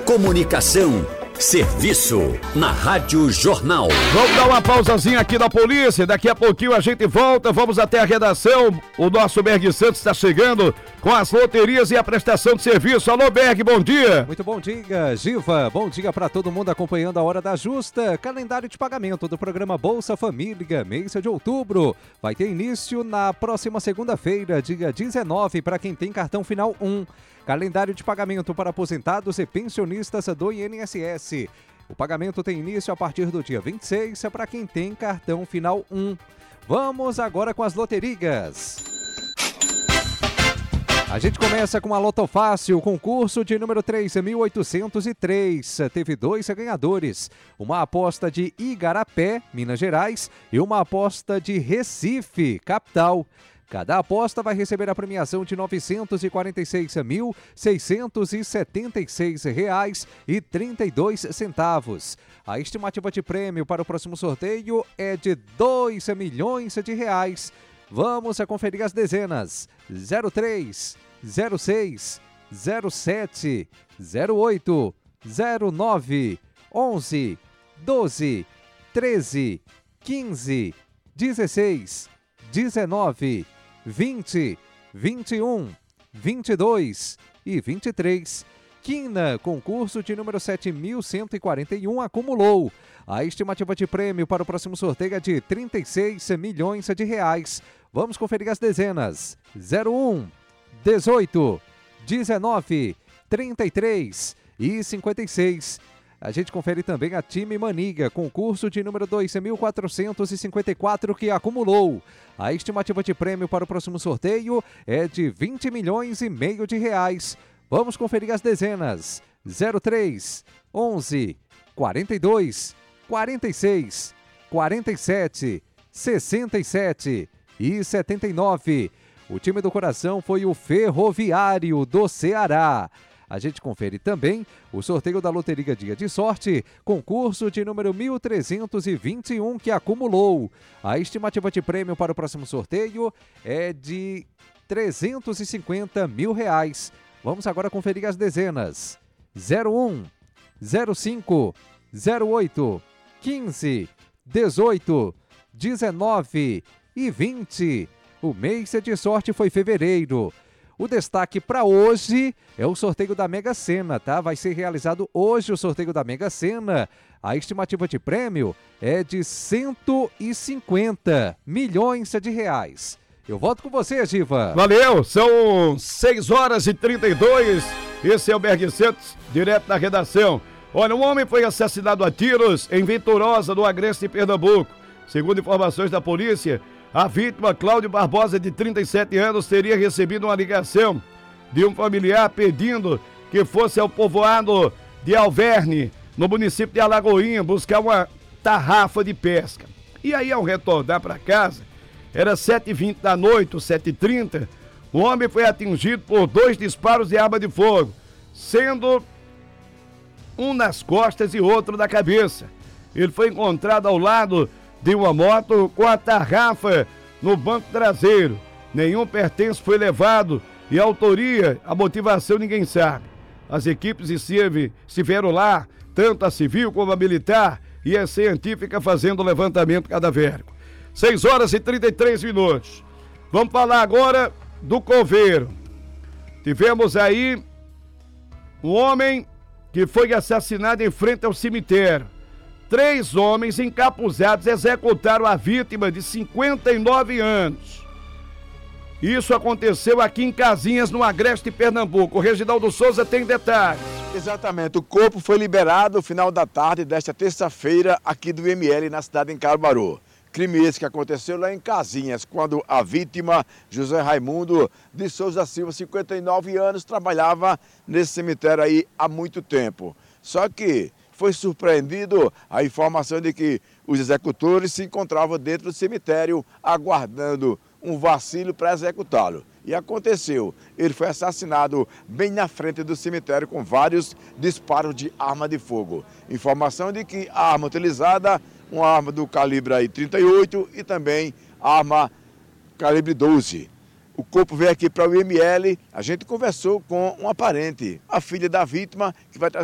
Comunicação, serviço na Rádio Jornal. Vamos dar uma pausazinha aqui na polícia, daqui a pouquinho a gente volta, vamos até a redação. O nosso Berg Santos está chegando com as loterias e a prestação de serviço. Alô, Berg, bom dia. Muito bom dia, Giva. Bom dia para todo mundo acompanhando a Hora da Justa. Calendário de pagamento do programa Bolsa Família, mês de outubro. Vai ter início na próxima segunda-feira, dia 19, para quem tem cartão final 1. Calendário de pagamento para aposentados e pensionistas do INSS. O pagamento tem início a partir do dia 26 para quem tem cartão final 1. Vamos agora com as loterias. A gente começa com a Loto Fácil, concurso de número 3.803. Teve 2 ganhadores. Uma aposta de Igarapé, Minas Gerais, e uma aposta de Recife, capital. Cada aposta vai receber a premiação de R$ 946.676,32. A estimativa de prêmio para o próximo sorteio é de R$ 2 milhões. Vamos a conferir as dezenas: 03, 06, 07, 08, 09, 11, 12, 13, 15, 16, 19, 20, 21, 22 e 23. Quina, concurso de número 7.141, acumulou. A estimativa de prêmio para o próximo sorteio é de R$ 36 milhões. Vamos conferir as dezenas: 01, 18, 19, 33 e 56. A gente confere também a Time Maniga, concurso de número 2.454, que acumulou. A estimativa de prêmio para o próximo sorteio é de R$ 20 milhões e meio. Vamos conferir as dezenas: 03, 11, 42, 46, 47, 67 e 79. O time do coração foi o Ferroviário do Ceará. A gente confere também o sorteio da Loteria Dia de Sorte, concurso de número 1321, que acumulou. A estimativa de prêmio para o próximo sorteio é de R$ 350 mil. Vamos agora conferir as dezenas: 01, 05, 08, 15, 18, 19 e 20. O mês de sorte foi fevereiro. O destaque para hoje é o sorteio da Mega Sena, tá? Vai ser realizado hoje o sorteio da Mega Sena. A estimativa de prêmio é de R$ 150 milhões. Eu volto com você, Giva. Valeu, são 6h32. Esse é o Berg Santos, direto da redação. Olha, um homem foi assassinado a tiros em Vitoriosa, no Agreste, Pernambuco. Segundo informações da polícia, a vítima, Cláudio Barbosa, de 37 anos, teria recebido uma ligação de um familiar pedindo que fosse ao povoado de Alverne, no município de Alagoinha, buscar uma tarrafa de pesca. E aí, ao retornar para casa, era 7h20 da noite, 7h30, o homem foi atingido por 2 disparos de arma de fogo, sendo um nas costas e outro na cabeça. Ele foi encontrado ao lado de uma moto com a tarrafa no banco traseiro. Nenhum pertence foi levado e a autoria, a motivação ninguém sabe. As equipes estiveram lá, tanto a civil como a militar, e a científica fazendo o levantamento cadavérico. 6h33. Vamos falar agora do coveiro. Tivemos aí um homem que foi assassinado em frente ao cemitério. 3 homens encapuzados executaram a vítima de 59 anos. Isso aconteceu aqui em Casinhas, no Agreste, Pernambuco. O Reginaldo Souza tem detalhes. Exatamente, o corpo foi liberado no final da tarde desta terça-feira aqui do IML, na cidade de Caruaru. Crime esse que aconteceu lá em Casinhas, quando a vítima, José Raimundo de Souza Silva, 59 anos, trabalhava nesse cemitério aí há muito tempo. Só que foi surpreendido a informação de que os executores se encontravam dentro do cemitério aguardando um vacilo para executá-lo. E aconteceu, ele foi assassinado bem na frente do cemitério com vários disparos de arma de fogo. Informação de que a arma utilizada, uma arma do calibre aí 38 e também arma calibre 12. O corpo veio aqui para o IML, a gente conversou com uma parente, a filha da vítima, que vai trazer